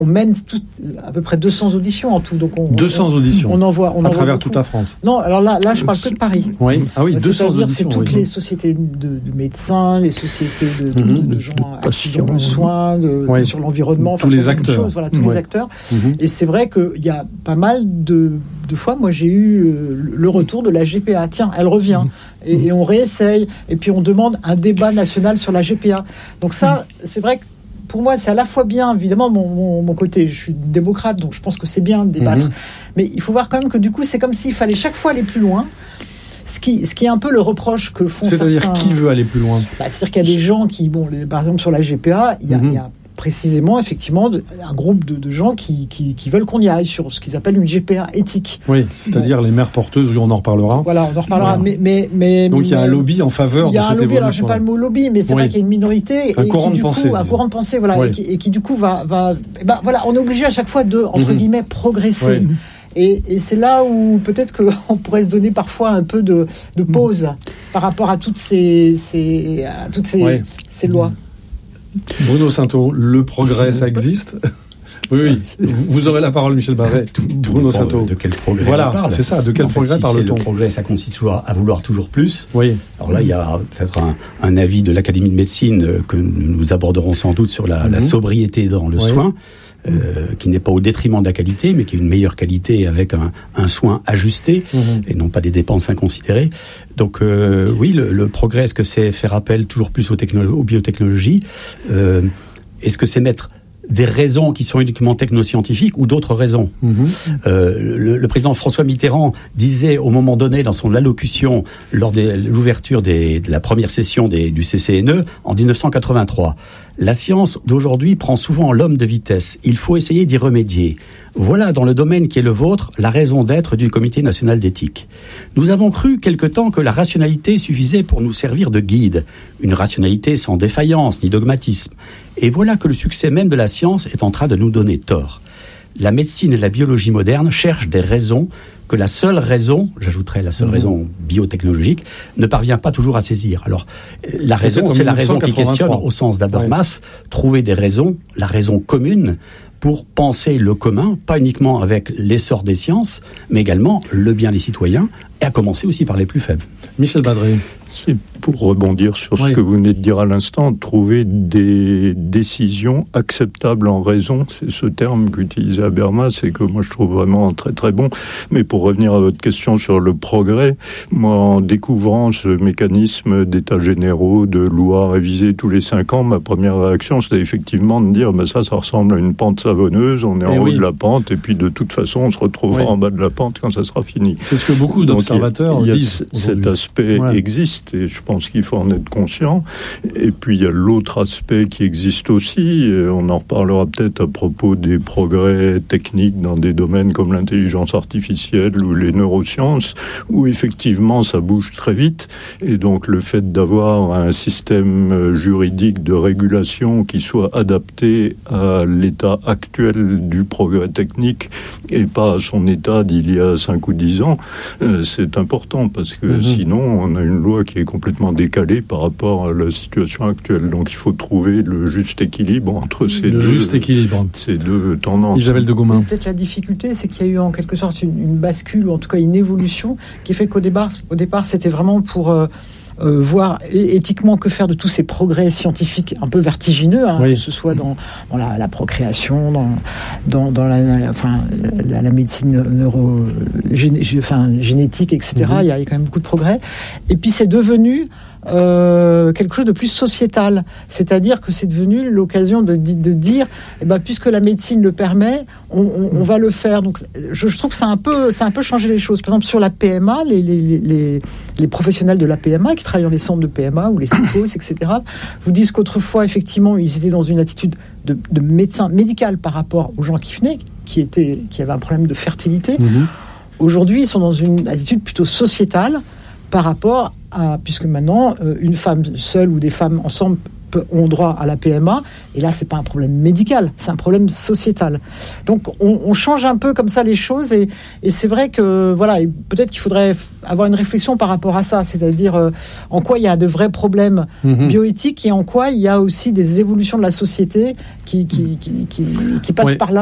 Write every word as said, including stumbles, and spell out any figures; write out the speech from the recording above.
on mène tout, à peu près deux cents auditions en tout. Donc on, deux cents on, auditions on envoie, on à envoie travers beaucoup. toute la France. Non, alors là, là je parle que de Paris. Oui. Ah oui, deux cents C'est-à-dire, auditions. c'est toutes oui. les sociétés de, de médecins, les sociétés de, de, Mm-hmm. de, de gens actifs dans le soin, de, oui. sur l'environnement, tous les acteurs. Choses, voilà, tous ouais. les acteurs. Mm-hmm. Et c'est vrai qu'il y a pas mal de, de fois, moi j'ai eu euh, le retour de la G P A. Tiens, elle revient. Mm-hmm. Et, et on réessaye. Et puis on demande un débat national sur la G P A. Donc ça, mm-hmm. c'est vrai que pour moi, c'est à la fois bien, évidemment, mon, mon, mon côté, je suis démocrate, donc je pense que c'est bien de débattre. Mmh. Mais il faut voir quand même que du coup, c'est comme s'il fallait chaque fois aller plus loin. Ce qui, ce qui est un peu le reproche que font C'est-à-dire certains... qui veut aller plus loin? bah, C'est-à-dire qu'il y a des gens qui, bon, les, par exemple, sur la G P A, il y a, mmh. il y a précisément, effectivement, de, un groupe de, de gens qui, qui, qui veulent qu'on y aille sur ce qu'ils appellent une G P A éthique. Oui, c'est-à-dire bon. les mères porteuses, oui, on en reparlera. Voilà, on en reparlera. Voilà. Mais, mais, mais, Donc il y a mais, un lobby en faveur de cette évolution. Il y a un lobby, alors je n'ai pas le mot lobby, mais c'est oui. vrai qu'il y a une minorité. Un et courant qui, de du pensée. Coup, un courant de pensée, voilà, oui. et, qui, et qui du coup va... va eh ben, voilà, on est obligé à chaque fois de, entre mm-hmm. guillemets, progresser. Oui. Et, et c'est là où peut-être qu'on pourrait se donner parfois un peu de, de pause mmh. par rapport à toutes ces, ces, à toutes ces, ouais. ces lois. Bruno Sainteau, le progrès, ça existe? Oui, oui. Vous aurez la parole, Michel Barret. Tout, tout Bruno Sainteau. De quel progrès voilà, on parle. C'est ça, de quel en fait, progrès si parle-t-on? Le progrès, ça consiste toujours à vouloir toujours plus. Oui. Alors là, il y a peut-être un, un avis de l'Académie de médecine que nous aborderons sans doute sur la, mm-hmm. la sobriété dans le oui. soin. Euh, qui n'est pas au détriment de la qualité, mais qui est une meilleure qualité avec un, un soin ajusté mmh. et non pas des dépenses inconsidérées. Donc euh, oui, le, le progrès, est-ce que c'est faire appel toujours plus aux, technolo- aux biotechnologies euh, Est-ce que c'est mettre des raisons qui sont uniquement technoscientifiques ou d'autres raisons. Mmh. Euh, le, le président François Mitterrand disait au moment donné dans son allocution lors de l'ouverture des, de la première session des, du C C N E en dix-neuf cent quatre-vingt-trois, la science d'aujourd'hui prend souvent l'homme de vitesse. Il faut essayer d'y remédier. Voilà, dans le domaine qui est le vôtre, la raison d'être du Comité national d'éthique. Nous avons cru quelque temps que la rationalité suffisait pour nous servir de guide, une rationalité sans défaillance ni dogmatisme. Et voilà que le succès même de la science est en train de nous donner tort. La médecine et la biologie moderne cherchent des raisons que la seule raison, j'ajouterais la seule mmh. raison biotechnologique, ne parvient pas toujours à saisir. Alors, la c'est raison, c'est la raison qui questionne au sens d'Habermas, ouais. trouver des raisons, la raison commune, pour penser le commun, pas uniquement avec l'essor des sciences, mais également le bien des citoyens, et à commencer aussi par les plus faibles. Michel Badré. C'est pour rebondir sur oui. ce que vous venez de dire à l'instant, trouver des décisions acceptables en raison, c'est ce terme qu'utilisait Habermas et que moi je trouve vraiment très très bon. Mais pour revenir à votre question sur le progrès, moi en découvrant ce mécanisme d'états généraux, de lois révisées tous les cinq ans, ma première réaction c'était effectivement de dire ben ça, ça ressemble à une pente savonneuse, on est en et haut oui. de la pente et puis de toute façon on se retrouvera oui. en bas de la pente quand ça sera fini. C'est ce que beaucoup d'observateurs Donc, il y a, disent. Il y a cet aspect ouais. existe et je pense qu'il faut en être conscient. Et puis il y a l'autre aspect qui existe aussi, et on en reparlera peut-être à propos des progrès techniques dans des domaines comme l'intelligence artificielle ou les neurosciences, où effectivement ça bouge très vite, et donc le fait d'avoir un système juridique de régulation qui soit adapté à l'état actuel du progrès technique et pas à son état d'il y a cinq ou dix ans, euh, c'est important, parce que mmh. sinon on a une loi qui est complètement décalée par rapport à la situation actuelle. Donc il faut trouver le juste équilibre entre ces, le deux, juste équilibre. ces deux tendances. Isabelle de Gaumain. Peut-être la difficulté, c'est qu'il y a eu en quelque sorte une, une bascule, ou en tout cas une évolution, qui fait qu'au départ, au départ c'était vraiment pour... Euh, Euh, voir éthiquement que faire de tous ces progrès scientifiques un peu vertigineux, hein, oui. que ce soit dans, dans la, la procréation, dans, dans, dans la, la, enfin, la, la médecine neuro, géné, enfin, génétique, et cetera. Mm-hmm. Il y a quand même beaucoup de progrès. Et puis c'est devenu euh, quelque chose de plus sociétal. C'est-à-dire que c'est devenu l'occasion de, de dire, eh ben, puisque la médecine le permet, on, on, on va le faire. Donc je, je trouve que ça a un peu, ça a un peu changé les choses. Par exemple, sur la P M A, les, les, les, les professionnels de la P M A qui travaillent dans les centres de P M A ou les psychos, et cetera, vous disent qu'autrefois, effectivement, ils étaient dans une attitude de, de médecin médical par rapport aux gens qui venaient, qui, étaient, qui avaient un problème de fertilité. Mmh. Aujourd'hui, ils sont dans une attitude plutôt sociétale par rapport à, puisque maintenant, euh, une femme seule ou des femmes ensemble ont droit à la P M A. Et là, c'est pas un problème médical, c'est un problème sociétal. Donc, on, on change un peu comme ça les choses. Et, et c'est vrai que, voilà, et peut-être qu'il faudrait avoir une réflexion par rapport à ça. C'est-à-dire, euh, en quoi il y a de vrais problèmes mmh. bioéthiques et en quoi il y a aussi des évolutions de la société qui, qui, qui, qui, qui passent oui. par là.